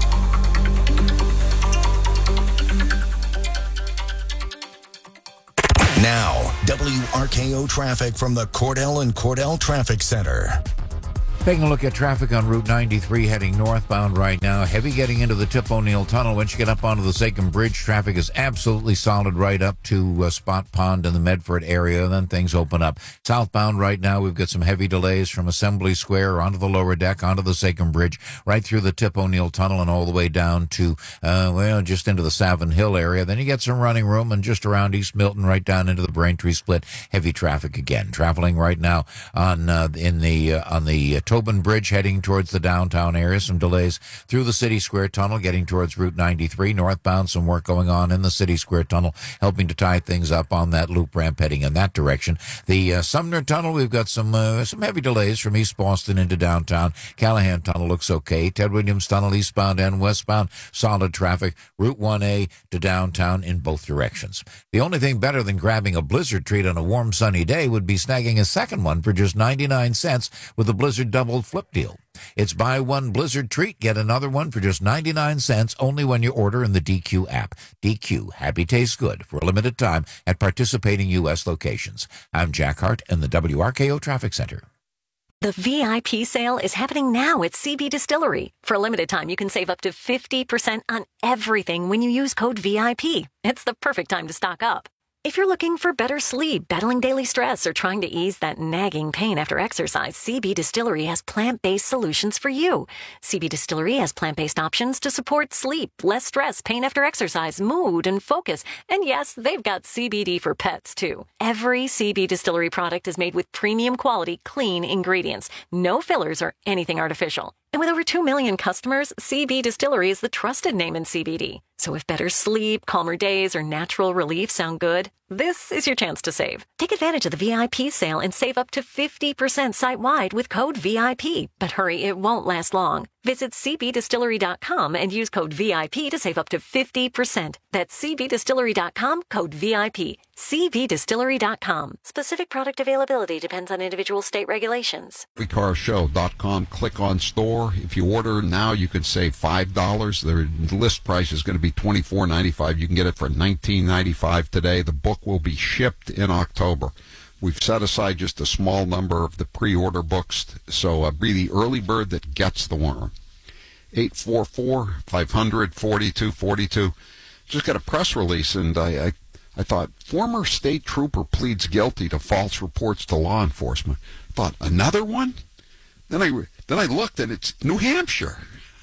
Now, W R K O traffic from the Cordell and Cordell Traffic Center. Taking a look at traffic on Route ninety-three heading northbound right now. Heavy getting into the Tip O'Neill Tunnel. Once you get up onto the Sachem Bridge, traffic is absolutely solid right up to uh, Spot Pond in the Medford area. And then things open up. Southbound right now, we've got some heavy delays from Assembly Square onto the lower deck, onto the Sachem Bridge, right through the Tip O'Neill Tunnel and all the way down to, uh, well, just into the Savin Hill area. Then you get some running room and just around East Milton, right down into the Braintree Split. Heavy traffic again. Traveling right now on uh, in the uh, on the uh, Tobin Bridge heading towards the downtown area. Some delays through the City Square Tunnel getting towards Route ninety-three. Northbound, some work going on in the City Square Tunnel, helping to tie things up on that loop ramp heading in that direction. The uh, Sumner Tunnel, we've got some uh, some heavy delays from East Boston into downtown. Callahan Tunnel looks okay. Ted Williams Tunnel, eastbound and westbound, solid traffic. Route one A to downtown in both directions. The only thing better than grabbing a Blizzard treat on a warm, sunny day would be snagging a second one for just ninety-nine cents with a Blizzard Double Flip deal. It's buy one Blizzard treat, get another one for just ninety-nine cents only when you order in the D Q app. D Q, happy tastes good, for a limited time at participating U S locations. I'm Jack Hart in the W R K O Traffic Center. The V I P sale is happening now at C B Distillery. For a limited time, you can save up to fifty percent on everything when you use code V I P. It's the perfect time to stock up. If you're looking for better sleep, battling daily stress, or trying to ease that nagging pain after exercise, C B Distillery has plant-based solutions for you. C B Distillery has plant-based options to support sleep, less stress, pain after exercise, mood, and focus. And yes, they've got C B D for pets, too. Every C B Distillery product is made with premium quality, clean ingredients. No fillers or anything artificial. And with over two million customers, C B Distillery is the trusted name in C B D. So if better sleep, calmer days, or natural relief sound good, this is your chance to save. Take advantage of the V I P sale and save up to fifty percent site-wide with code V I P. But hurry, it won't last long. Visit C B distillery dot com and use code V I P to save up to fifty percent. That's C B distillery dot com, code V I P. C B distillery dot com. Specific product availability depends on individual state regulations. Happy Car Show dot com, click on store. If you order now, you can save five dollars. The list price is going to be twenty-four ninety-five. You can get it for nineteen ninety-five today. The book will be shipped in October. We've set aside just a small number of the pre-order books, so uh, be the early bird that gets the worm. eight four four, five hundred, forty-two forty-two. Just got a press release, and I, I, I thought, former state trooper pleads guilty to false reports to law enforcement. I thought, another one? Then I, then I looked, and it's New Hampshire.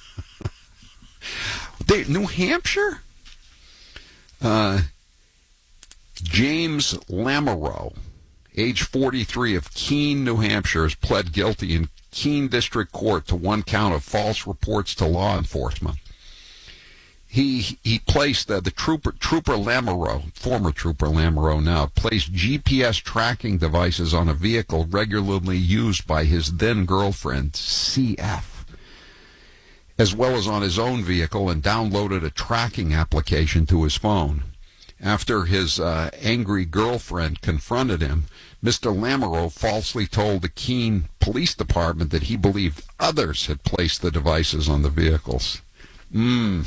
they, New Hampshire? Uh, James Lamoureux, age forty-three, of Keene, New Hampshire, has pled guilty in Keene District Court to one count of false reports to law enforcement. He he placed uh, the trooper Trooper Lamoureux, former Trooper Lamoureux now, placed G P S tracking devices on a vehicle regularly used by his then girlfriend, C F. as well as on his own vehicle, and downloaded a tracking application to his phone. After his uh, angry girlfriend confronted him, Mister Lamoureux falsely told the Keene Police Department that he believed others had placed the devices on the vehicles. Hmm.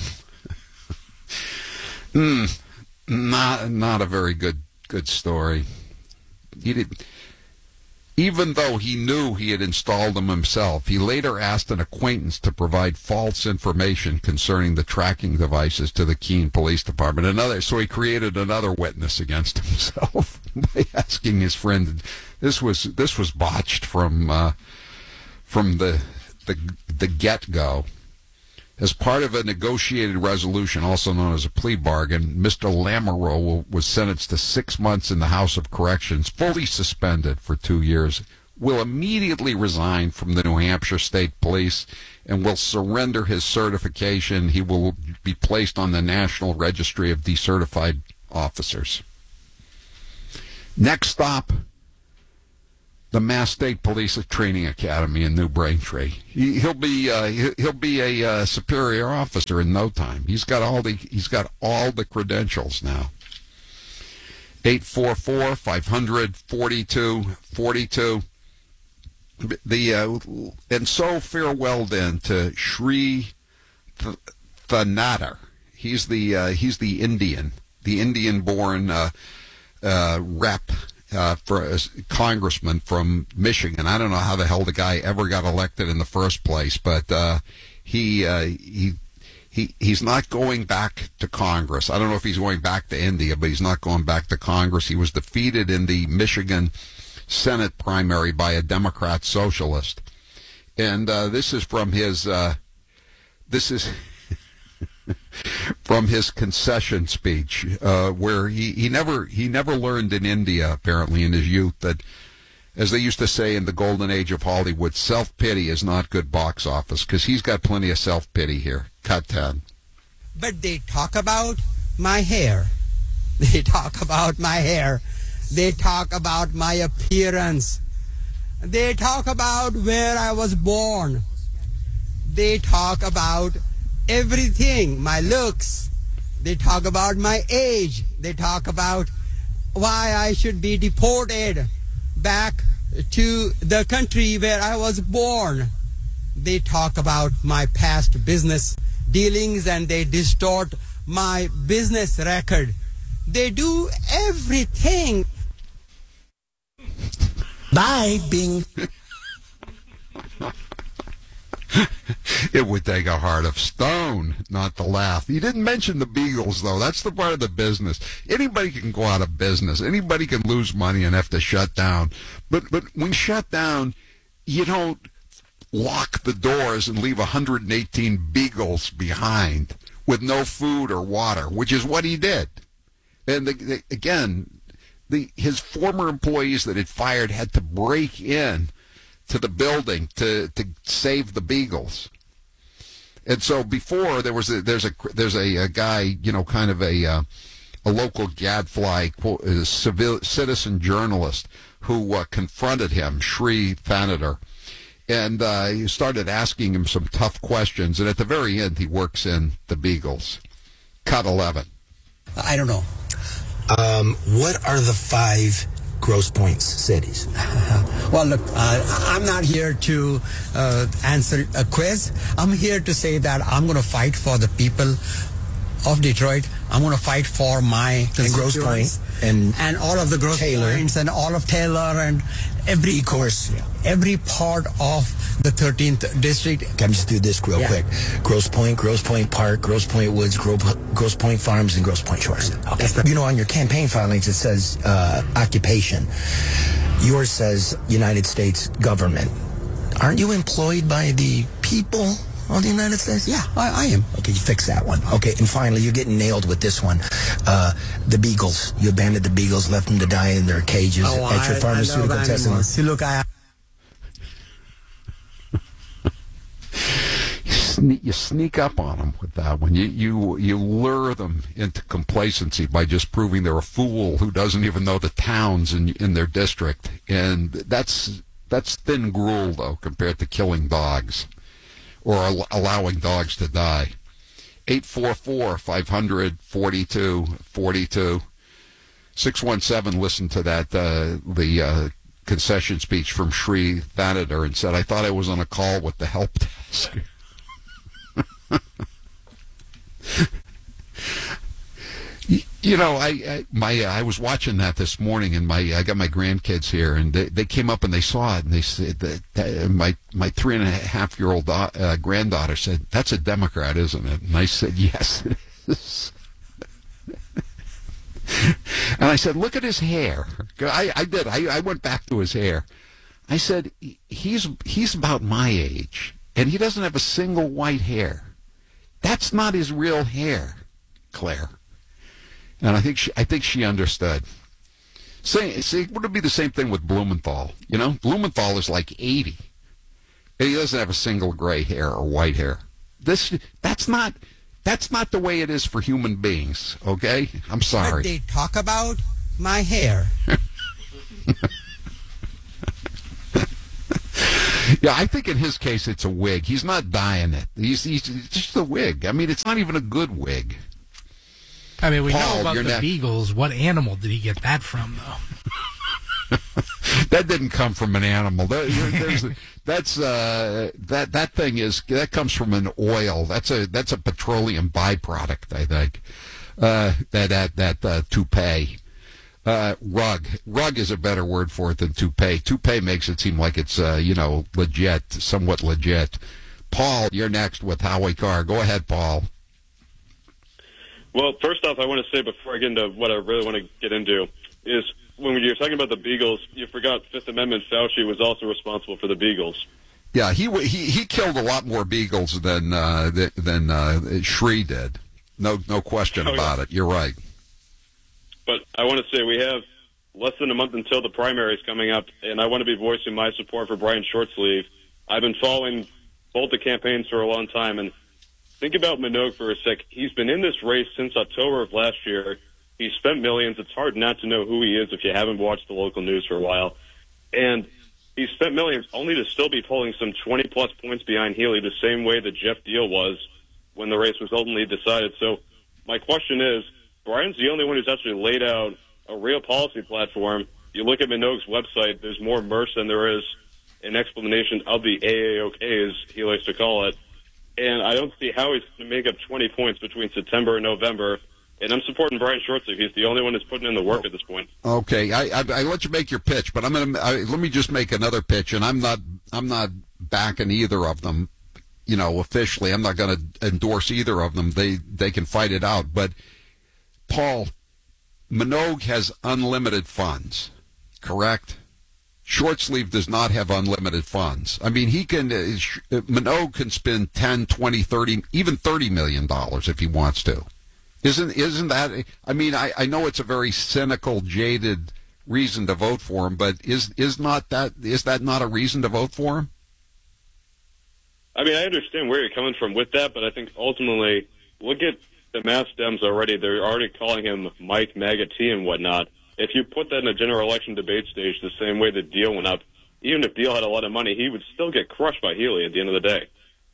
Hmm. Not, not a very good, good story. He did, even though he knew he had installed them himself, he later asked an acquaintance to provide false information concerning the tracking devices to the Keene Police Department. Another, so he created another witness against himself by asking his friend. This was this was botched from uh, from the the the get-go. As part of a negotiated resolution, also known as a plea bargain, Mister Lamoureux was sentenced to six months in the House of Corrections, fully suspended for two years, will immediately resign from the New Hampshire State Police, and will surrender his certification. He will be placed on the National Registry of Decertified Officers. Next stop, the Mass State Police Training Academy in New Braintree. He, he'll be uh, he'll be a uh, superior officer in no time. He's got all the he's got all the credentials now. eight four four, five hundred, forty-two forty-two. The uh, and so farewell then to Sri Thanagar. He's the uh, he's the Indian, the Indian-born uh, uh, rep. Uh, for a congressman from Michigan. I don't know how the hell the guy ever got elected in the first place, but uh, he uh, he he he's not going back to Congress. I don't know if he's going back to India, but he's not going back to Congress. He was defeated in the Michigan Senate primary by a Democrat socialist, and uh, this is from his uh, this is. from his concession speech, uh, where he, he never he never learned in India, apparently in his youth, that, as they used to say in the golden age of Hollywood, self-pity is not good box office, because he's got plenty of self-pity here. Cut ten. But they talk about my hair. They talk about my hair. They talk about my appearance. They talk about where I was born. They talk about everything, my looks. They talk about my age. They talk about why I should be deported back to the country where I was born. They talk about my past business dealings, and they distort my business record. They do everything. Bye, Bing. It would take a heart of stone not to laugh. You didn't mention the Beagles, though. That's the part of the business. Anybody can go out of business. Anybody can lose money and have to shut down. But but when you shut down, you don't lock the doors and leave one hundred eighteen Beagles behind with no food or water, which is what he did. And the, the, again, the his former employees that had fired had to break in to the building to, to save the Beagles. And so before there was a, there's a there's a, a guy, you know, kind of a uh, a local gadfly quote, a civil citizen journalist who uh, confronted him, Sri Thanagar, and uh, he started asking him some tough questions. And at the very end, he works in the Beagles. Cut eleven. I don't know. Um, what are the five Grosse Pointe cities? Well, look, uh, I'm not here to uh, answer a quiz. I'm here to say that I'm going to fight for the people of Detroit. I'm going to fight for my and Grosse Pointe and and all of the Grosse Pointes and all of Taylor and every of course, yeah. every part of the thirteenth district. Can I just do this real yeah. quick? Grosse Pointe, Grosse Pointe Park, Grosse Pointe Woods, Grosse Pointe Farms, and Grosse Pointe Shores. Okay. You know, on your campaign filings, it says uh, occupation. Yours says United States government. Aren't you employed by the people of the United States? Yeah, I, I am. Okay, you fix that one. Okay, and finally, you're getting nailed with this one. Uh, the Beagles. You abandoned the Beagles, left them to die in their cages oh, at your I, pharmaceutical testing. See, look, I... You sneak up on them with that one. You, you you lure them into complacency by just proving they're a fool who doesn't even know the towns in in their district, and that's that's thin gruel though compared to killing dogs or al- allowing dogs to die. eight four four, five hundred, forty-two forty-two. six one seven listened to that, uh, the uh, concession speech from Sri Thanadar and said, I thought I was on a call with the help desk. You know, I, I my uh, I was watching that this morning, and my I got my grandkids here, and they, they came up and they saw it, and they said that, that my my three and a half year old da- uh, granddaughter said, "That's a Democrat, isn't it?" And I said, "Yes, it is." And I said, "Look at his hair." I, I did. I, I went back to his hair. I said, "He's he's about my age, and he doesn't have a single white hair. That's not his real hair, Claire." And I think she, I think she understood. Say, see, it would be the same thing with Blumenthal. You know, Blumenthal is like eighty, and he doesn't have a single gray hair or white hair. This, that's not, that's not the way it is for human beings. Okay, I'm sorry. But they talk about my hair. Yeah, I think in his case it's a wig. He's not dyeing it. He's, he's just a wig. I mean, it's not even a good wig. I mean, we Paul, know about the not... beagles. What animal did he get that from, though? That didn't come from an animal. There, there's, that's uh, that that thing is that comes from an oil. That's a that's a petroleum byproduct, I think. Uh, that that that uh, toupee, uh, rug, rug is a better word for it than toupee. Toupee makes it seem like it's uh, you know legit, somewhat legit. Paul, you're next with Howie Carr. Go ahead, Paul. Well, first off, I want to say before I get into what I really want to get into is when you're talking about the Beagles, you forgot Fifth Amendment Fauci was also responsible for the Beagles. Yeah, he he he killed a lot more beagles than uh, than uh, Shree did. No no question oh, about yeah. it. You're right. But I want to say we have less than a month until the primaries coming up, and I want to be voicing my support for Brian Shortsleeve. I've been following both the campaigns for a long time, and think about Minogue for a sec. He's been in this race since October of last year. He's spent millions. It's hard not to know who he is if you haven't watched the local news for a while. And he's spent millions only to still be polling some twenty-plus points behind Healy, the same way that Jeff Deal was when the race was ultimately decided. So my question is, Brian's the only one who's actually laid out a real policy platform. You look at Minogue's website, there's more mirth than there is an explanation of the A A O K, as he likes to call it. And I don't see how he's going to make up twenty points between September and November. And I'm supporting Brian Shortsleeve. He's the only one who's putting in the work at this point. Okay, I, I, I let you make your pitch, but I'm gonna I, let me just make another pitch, and I'm not I'm not backing either of them. You know, officially, I'm not going to endorse either of them. They they can fight it out. But Paul, Minogue has unlimited funds, correct? Shortsleeve does not have unlimited funds. I mean, he can, uh, Minogue can spend ten, twenty, thirty, even thirty million dollars if he wants to. Isn't, isn't that, I mean, I, I know it's a very cynical, jaded reason to vote for him, but is, is not that, is that not a reason to vote for him? I mean, I understand where you're coming from with that, but I think ultimately, look at the Mass Dems already. They're already calling him Mike, MAGA T and whatnot. If you put that in a general election debate stage the same way that Deal went up, even if Deal had a lot of money, he would still get crushed by Healy at the end of the day.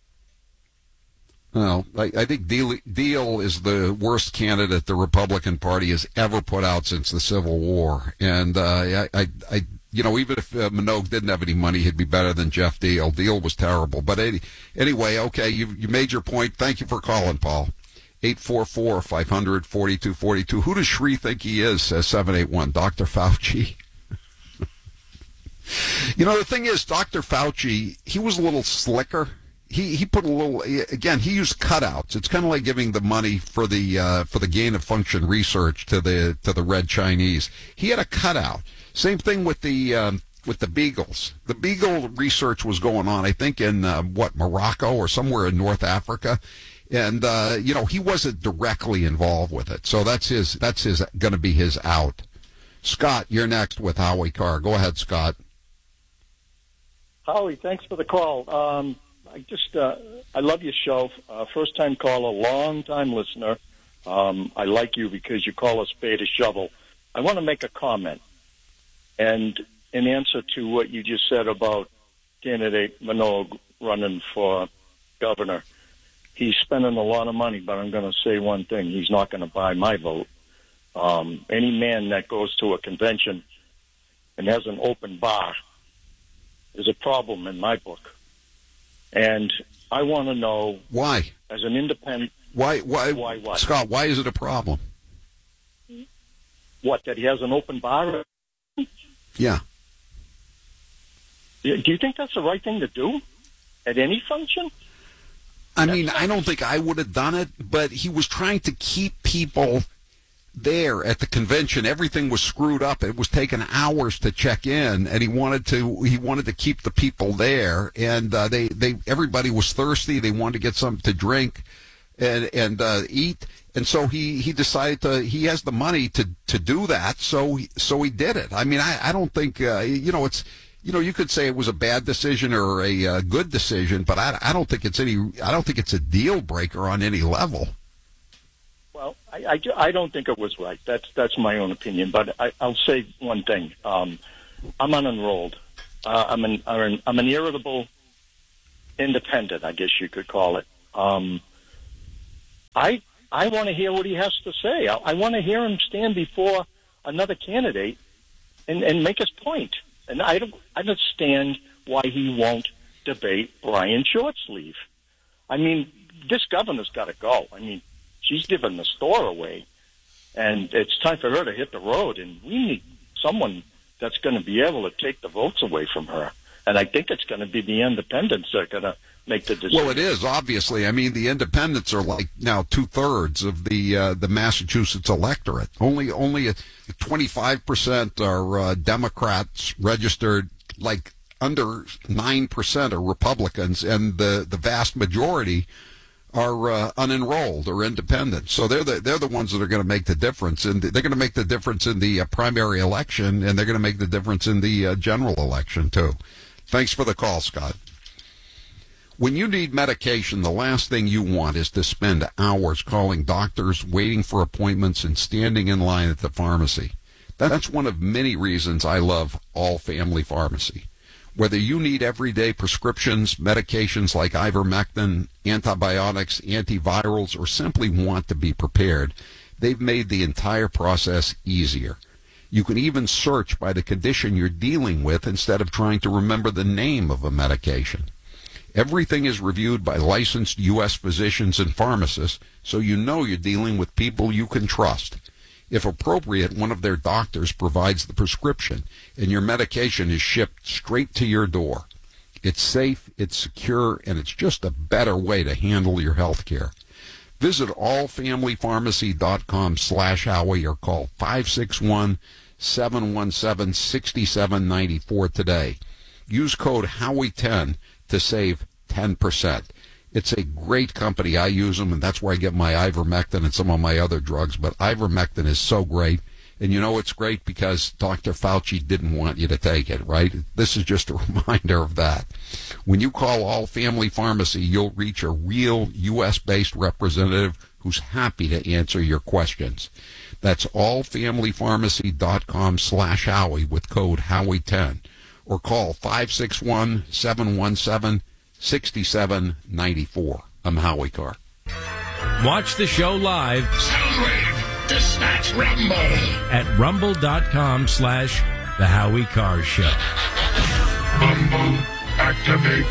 Well, I, I think Deal, Deal is the worst candidate the Republican Party has ever put out since the Civil War. And, uh, I, I, I, you know, even if uh, Minogue didn't have any money, he'd be better than Jeff Deal. Deal was terrible. But any, anyway, okay, you, you made your point. Thank you for calling, Paul. eight four four, five hundred, forty-two forty-two. Who does Shree think he is, says seven eight one? Doctor Fauci? You know, the thing is, Doctor Fauci, he was a little slicker. He he put a little, again, he used cutouts. It's kind of like giving the money for the uh, for the gain of function research to the to the Red Chinese. He had a cutout. Same thing with the um, with the beagles. The beagle research was going on, I think, in uh, what, Morocco or somewhere in North Africa. And, uh, you know, he wasn't directly involved with it. So that's his, that's his, going to be his out. Scott, you're next with Howie Carr. Go ahead, Scott. Howie, thanks for the call. Um, I just, uh, I love your show. Uh, first time caller, long time listener. Um, I like you because you call a spade a shovel. I want to make a comment. And in answer to what you just said about candidate Minogue running for governor. He's spending a lot of money, but I'm going to say one thing. He's not going to buy my vote. Um, any man that goes to a convention and has an open bar is a problem in my book. And I want to know why, as an independent, why, why, why, what? Scott, why is it a problem? What, that he has an open bar? Yeah. Do you think that's the right thing to do at any function? I mean, I don't think I would have done it, but he was trying to keep people there at the convention. Everything was screwed up. It was taking hours to check in, and he wanted to he wanted to keep the people there. And uh, they they everybody was thirsty. They wanted to get something to drink and and uh, eat. And so he, he decided to he has the money to, to do that. So he, so he did it. I mean, I I don't think uh, you know it's. You know, you could say it was a bad decision or a uh, good decision, but I, I don't think it's any. I don't think it's a deal breaker on any level. Well, I, I, I don't think it was right. That's that's my own opinion. But I, I'll say one thing. Um, I'm unenrolled. Uh, I'm an I'm an irritable independent, I guess you could call it. Um, I I want to hear what he has to say. I, I want to hear him stand before another candidate and, and make his point. And I don't understand why he won't debate Brian Shortsleeve. I mean, this governor's got to go. I mean, she's giving the store away, and it's time for her to hit the road. And we need someone that's going to be able to take the votes away from her. And I think it's going to be the independents that are going to make the decision. Well, it is, obviously. I mean, the independents are like now two-thirds of the uh, the Massachusetts electorate. Only only twenty-five percent are uh, Democrats registered, like under nine percent are Republicans, and the, the vast majority are uh, unenrolled or independent. So they're the, they're the ones that are going to make the difference. And they're going to make the difference in the uh, primary election, and they're going to make the difference in the uh, general election, too. Thanks for the call, Scott. When you need medication, the last thing you want is to spend hours calling doctors, waiting for appointments, and standing in line at the pharmacy. That's one of many reasons I love All Family Pharmacy. Whether you need everyday prescriptions, medications like ivermectin, antibiotics, antivirals, or simply want to be prepared, they've made the entire process easier. You can even search by the condition you're dealing with instead of trying to remember the name of a medication. Everything is reviewed by licensed U S physicians and pharmacists, so you know you're dealing with people you can trust. If appropriate, one of their doctors provides the prescription, and your medication is shipped straight to your door. It's safe, it's secure, and it's just a better way to handle your health care. Visit allfamilypharmacy.com slash Howie or call five six one, seven one seven, six seven nine four today. Use code Howie ten to save ten percent. It's a great company. I use them, and that's where I get my ivermectin and some of my other drugs. But ivermectin is so great. And you know it's great because Doctor Fauci didn't want you to take it, right? This is just a reminder of that. When you call All Family Pharmacy, you'll reach a real U S-based representative who's happy to answer your questions. That's allfamilypharmacy.com slash Howie with code Howie ten. Or call five six one, seven one seven, six seven nine four. I'm Howie Carr. Watch the show live. Soundwave, dispatch Rumble. At rumble.com slash The Howie Carr Show. Rumble, activate.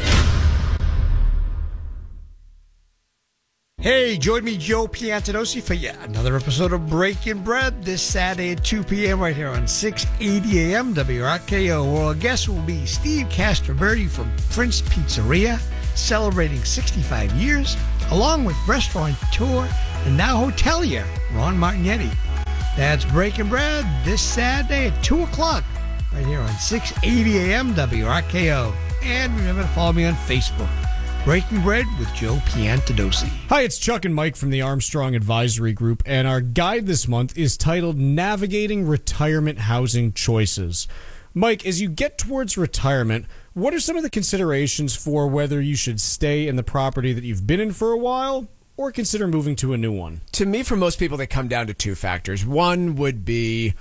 Hey, join me, Joe Piantadosi, for yet another episode of Breaking Bread this Saturday at two p.m. right here on six eighty A M W R K O. Well, our guest will be Steve Castroverdi from Prince Pizzeria, celebrating sixty-five years, along with restaurateur and now hotelier Ron Martignetti. That's Breaking Bread this Saturday at two o'clock right here on six eighty A M W R K O. And remember to follow me on Facebook. Breaking Bread with Joe Piantadosi. Hi, it's Chuck and Mike from the Armstrong Advisory Group, and our guide this month is titled Navigating Retirement Housing Choices. Mike, as you get towards retirement, what are some of the considerations for whether you should stay in the property that you've been in for a while or consider moving to a new one? To me, for most people, they come down to two factors. One would be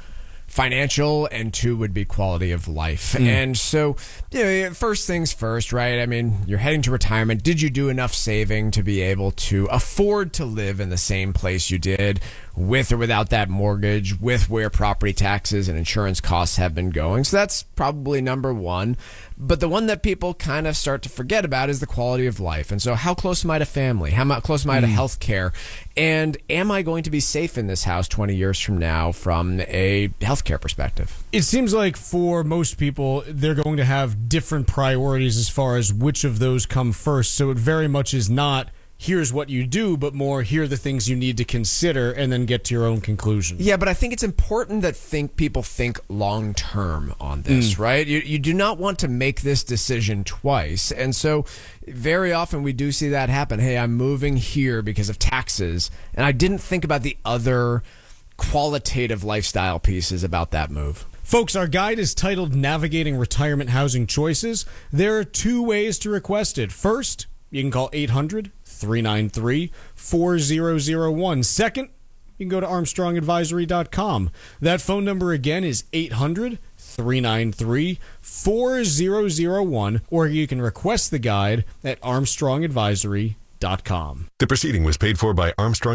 financial, and two would be quality of life. Mm. And so, you know, first things first, right? I mean, you're heading to retirement. Did you do enough saving to be able to afford to live in the same place you did, with or without that mortgage, with where property taxes and insurance costs have been going? So that's probably number one. But the one that people kind of start to forget about is the quality of life. And so how close am I to family? How mu- close am I to Mm. health care? And am I going to be safe in this house twenty years from now from a healthcare perspective? It seems like for most people, they're going to have different priorities as far as which of those come first. So it very much is not, here's what you do, but more, here are the things you need to consider, and then get to your own conclusion. Yeah, but I think it's important that think people think long term on this, Mm. right? You, you do not want to make this decision twice. And so very often we do see that happen. Hey, I'm moving here because of taxes, and I didn't think about the other qualitative lifestyle pieces about that move. Folks, our guide is titled Navigating Retirement Housing Choices. There are two ways to request it. First, you can call eight hundred, three nine three, four zero zero one. Second, you can go to armstrong advisory dot com. That phone number again is eight hundred, three nine three, four zero zero one, or you can request the guide at armstrong advisory dot com. The proceeding was paid for by Armstrong